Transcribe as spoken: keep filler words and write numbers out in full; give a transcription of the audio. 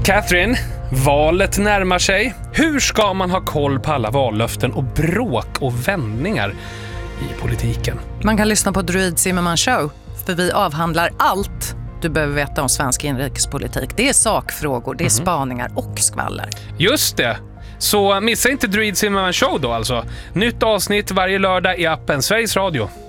Catherine, valet närmar sig. Hur ska man ha koll på alla vallöften och bråk och vändningar i politiken? Man kan lyssna på Druid Zimmerman Show, för vi avhandlar allt du behöver veta om svensk inrikespolitik. Det är sakfrågor, det är mm. spaningar och skvaller. Just det. Så missa inte Druid Zimmerman Show då alltså. Nytt avsnitt varje lördag i appen Sveriges Radio.